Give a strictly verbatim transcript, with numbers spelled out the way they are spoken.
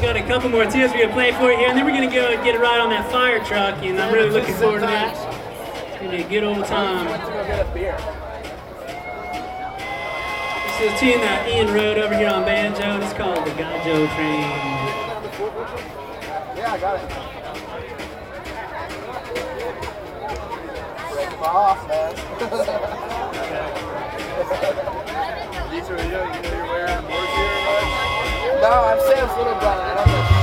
got a couple more tunes we're gonna play for you here, and then we're gonna go and get a ride on that fire truck, and I'm really looking forward to that. It's gonna be a good old time. This is a tune that Ian wrote over here on banjo, and it's called the Gajo Train. Yeah, I got it. Break them off, man. These are you, you know you're wearing boards here, right? No, I'm Sam's little brother. I don't know.